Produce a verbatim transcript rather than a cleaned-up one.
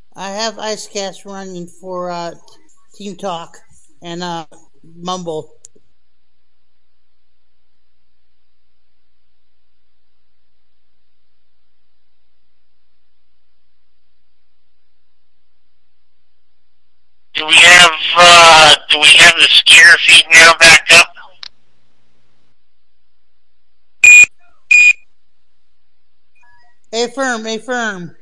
I have Icecast running for uh, Team Talk and uh, Mumble. Do we have uh, do we have the scare feed now back up? Affirm, affirm.